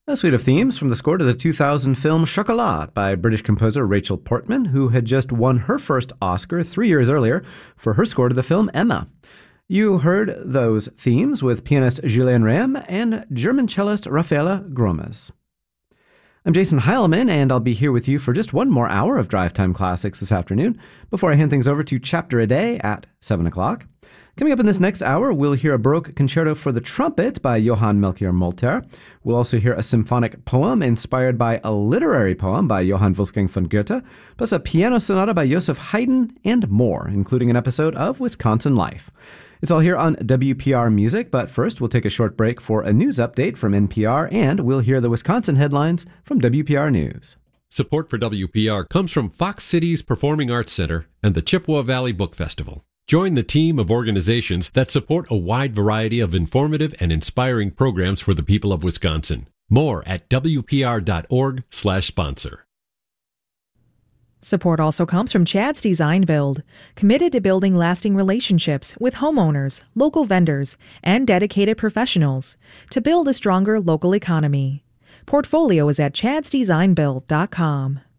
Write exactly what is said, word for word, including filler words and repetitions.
A suite of themes from the score to the two thousand film Chocolat by British composer Rachel Portman, who had just won her first Oscar three years earlier for her score to the film Emma. You heard those themes with pianist Julien Riem and German cellist Rafaela Gromes. I'm Jason Heilman, and I'll be here with you for just one more hour of Drive Time Classics this afternoon before I hand things over to Chapter a Day at seven o'clock. Coming up in this next hour, we'll hear a Baroque concerto for the trumpet by Johann Melchior Molter. We'll also hear a symphonic poem inspired by a literary poem by Johann Wolfgang von Goethe, plus a piano sonata by Joseph Haydn, and more, including an episode of Wisconsin Life. It's all here on W P R Music, but first we'll take a short break for a news update from N P R, and we'll hear the Wisconsin headlines from W P R News. Support for W P R comes from Fox Cities Performing Arts Center and the Chippewa Valley Book Festival. Join the team of organizations that support a wide variety of informative and inspiring programs for the people of Wisconsin. More at W P R dot org slash sponsor. Support also comes from Chad's Design Build, committed to building lasting relationships with homeowners, local vendors, and dedicated professionals to build a stronger local economy. Portfolio is at chads design build dot com.